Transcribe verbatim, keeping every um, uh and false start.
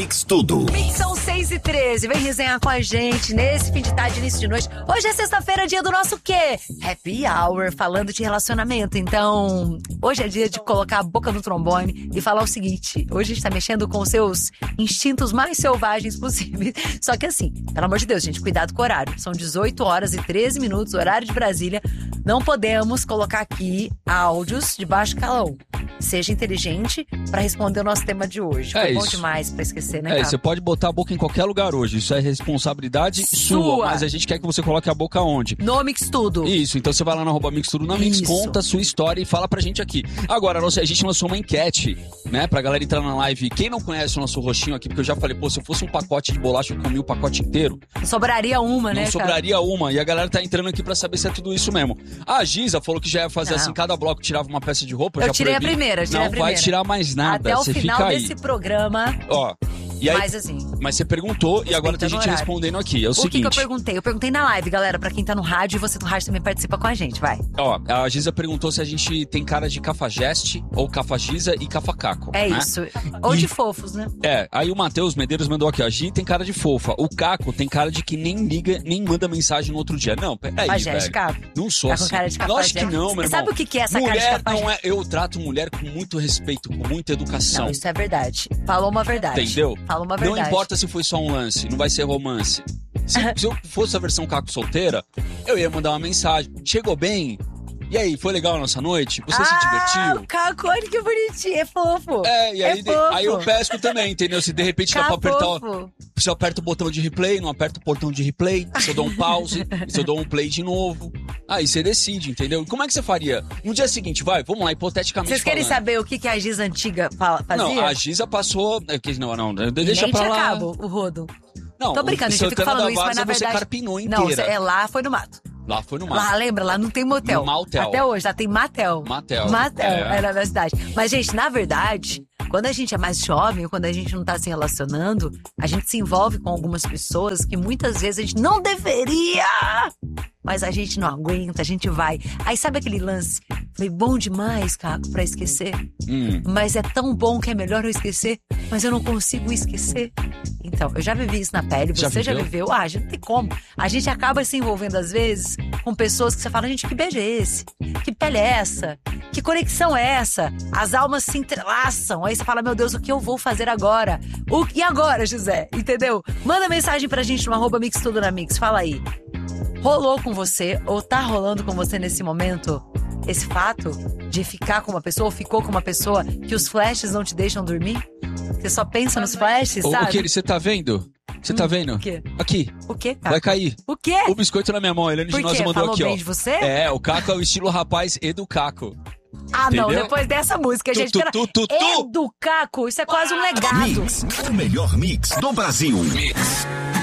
Mix Tudo. Mix são seis e treze, vem resenhar com a gente nesse fim de tarde, início de noite. Hoje é sexta-feira, dia do nosso quê? Happy Hour, falando de relacionamento. Então, hoje é dia de colocar a boca no trombone e falar o seguinte: hoje a gente tá mexendo com os seus instintos mais selvagens possíveis. Só que assim, pelo amor de Deus, gente, cuidado com o horário. São dezoito horas e treze minutos, horário de Brasília. Não podemos colocar aqui áudios de baixo calão. Seja inteligente pra responder o nosso tema de hoje. Foi é bom isso. demais pra esquecer, né, É, cara? você pode botar a boca em qualquer lugar hoje. Isso é responsabilidade sua. Sua. Mas a gente quer que você coloque a boca onde? No Mix Tudo. Isso, então você vai lá na arroba Mix Tudo na Mix, Isso. conta a sua história e fala pra gente aqui. Agora, a gente lançou uma enquete, né, pra galera entrar na live. Quem não conhece o nosso rostinho aqui, porque eu já falei, pô, se eu fosse um pacote de bolacha, eu comia o pacote inteiro. Sobraria uma, né, Não cara? sobraria uma. E a galera tá entrando aqui pra saber se é tudo isso mesmo. A Giza falou que já ia fazer Não. assim, cada bloco tirava uma peça de roupa. Eu já tirei a proibi. primeira, eu tirei Não a primeira. vai tirar mais nada. Até o você final fica aí. desse programa. Ó. E aí, Mas assim, mas você perguntou e agora tem respeitando gente o horário. respondendo aqui. É o, o seguinte. que, que eu perguntei? Eu perguntei na live, galera, pra quem tá no rádio, e você do rádio também participa com a gente, vai. Ó, a Giza perguntou se a gente tem cara de cafajeste ou cafagiza e cafacaco. É né? isso. Ou E- de fofos, né? É, aí o Matheus Medeiros mandou aqui, ó, a Gi tem cara de fofa, o Caco tem cara de que nem liga, nem manda mensagem no outro dia. Não, peraí, Cafajeste, velho. Caco. Não sou Tá com assim. cara de Lógico que cafajeste. não, meu Você irmão. sabe o que que é essa cara de mulher cafajeste? não é, eu trato mulher com muito respeito, com muita educação. Não, isso é verdade. Falou uma verdade. Entendeu? Falou uma verdade. Não importa se foi só um lance, não vai ser romance. Se, se eu fosse a versão Caco solteira, eu ia mandar uma mensagem. Chegou bem? E aí, foi legal a nossa noite? Você ah, se divertiu? o Caco, olha que bonitinho, é fofo. É, e aí, é fofo. aí eu pesco também, entendeu? Se de repente dá pra apertar. o- Fofo. Se eu aperto o botão de replay, não aperto o botão de replay, se eu dou um pause, se eu dou um play de novo. Aí você decide, entendeu? E como é que você faria? No dia seguinte, vai, vamos lá, hipoteticamente Vocês querem falando. saber o que, que a Giza antiga fala- fazia? Não, a Giza passou. é que- Não, não, E deixa nem pra tinha lá. cabo, o rodo. Não, Tô brincando, o gente, eu fico Santana falando da isso, mas Várzea na você verdade... carpinou Não, inteira. é lá, foi no mato. Lá foi no mar. Lá, lembra? Lá não tem motel. No Maltel. Até hoje, lá tem Matel. Matel. Matel, É. era na cidade. Mas, gente, na verdade, quando a gente é mais jovem, quando a gente não tá se relacionando, a gente se envolve com algumas pessoas que muitas vezes a gente não deveria, mas a gente não aguenta, a gente vai. Aí sabe aquele lance? Foi bom demais, Caco, pra esquecer. Hum. Mas é tão bom que é melhor eu esquecer, mas eu não consigo esquecer. Então, eu já vivi isso na pele, Já você já viveu? viveu? Ah, já não tem como. A gente acaba se envolvendo, às vezes, com pessoas que você fala, gente, que beijo é esse? Que pele é essa? Que conexão é essa? As almas se entrelaçam. Aí você fala, meu Deus, o que eu vou fazer agora? O... E agora, José? Entendeu? Manda mensagem pra gente no arroba Mix Tudo na Mix. Fala aí. Rolou com você, ou tá rolando com você nesse momento, esse fato de ficar com uma pessoa, ou ficou com uma pessoa que os flashes não te deixam dormir? Você só pensa nos flashes, Ô, sabe? ô, Kelly, você tá vendo? Você tá vendo? O quê? Aqui, O quê, Caco? vai cair. O quê? O biscoito na minha mão, a Helene Por Ginosa quê? mandou Falou aqui, bem ó. de você? É, o Caco é o estilo rapaz educaco. Ah, não, entendeu? depois dessa música, Tu, gente. tu, pera- tu, tu, tu. Educaco, isso é quase um legado. Mix, o melhor mix do Brasil. Mix.